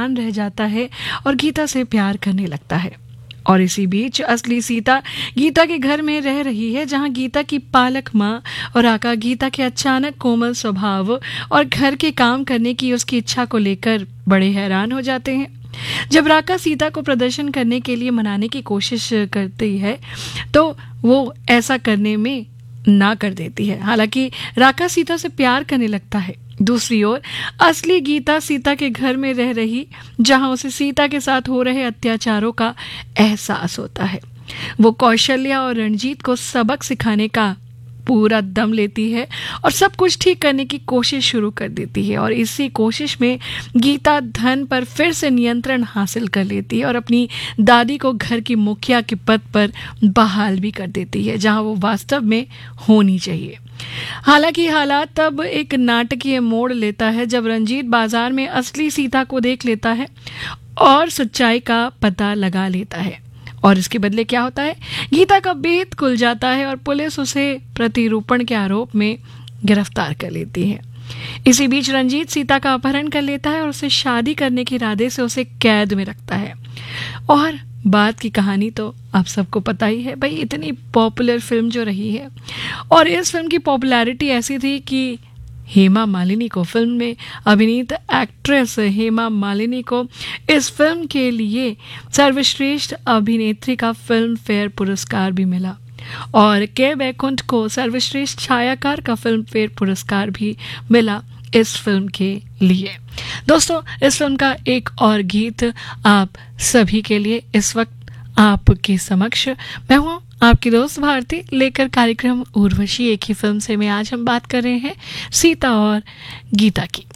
हैरान रह जाता है और गीता से प्यार करने लगता है। और इसी बीच असली सीता गीता के घर में रह रही है, जहां गीता की पालक माँ और आका गीता के अचानक कोमल स्वभाव और घर के काम करने की उसकी इच्छा को लेकर बड़े हैरान हो जाते हैं। जब राका सीता को प्रदर्शन करने के लिए मनाने की कोशिश करती है तो वो ऐसा करने में ना कर देती है। हालांकि राका सीता से प्यार करने लगता है। दूसरी ओर असली गीता सीता के घर में रह रही, जहां उसे सीता के साथ हो रहे अत्याचारों का एहसास होता है। वो कौशल्या और रणजीत को सबक सिखाने का पूरा दम लेती है और सब कुछ ठीक करने की कोशिश शुरू कर देती है। और इसी कोशिश में गीता धन पर फिर से नियंत्रण हासिल कर लेती है और अपनी दादी को घर की मुखिया के पद पर बहाल भी कर देती है, जहां वो वास्तव में होनी चाहिए। हालांकि हालात तब एक नाटकीय मोड़ लेता है जब रंजीत बाजार में असली सीता को देख लेता है और सच्चाई का पता लगा लेता है। और इसके बदले क्या होता है, गीता का भेद खुल जाता है और पुलिस उसे प्रतिरूपण के आरोप में गिरफ्तार कर लेती है। इसी बीच रंजीत सीता का अपहरण कर लेता है और उसे शादी करने के इरादे से उसे कैद में रखता है। और बात की कहानी तो आप सबको पता ही है भाई, इतनी पॉपुलर फिल्म जो रही है, और इस फिल्म की पॉपुलैरिटी ऐसी थी कि हेमा मालिनी को, फिल्म में अभिनीत एक्ट्रेस हेमा मालिनी को इस फिल्म के लिए सर्वश्रेष्ठ अभिनेत्री का फिल्म फेयर पुरस्कार भी मिला और के बैकुंठ को सर्वश्रेष्ठ छायाकार का फिल्म फेयर पुरस्कार भी मिला इस फिल्म के लिए। दोस्तों, इस फिल्म का एक और गीत आप सभी के लिए इस वक्त आपके समक्ष मैं हूँ आपकी दोस्त भारती, लेकर कार्यक्रम उर्वशी एक ही फिल्म से। मैं आज हम बात कर रहे हैं सीता और गीता की।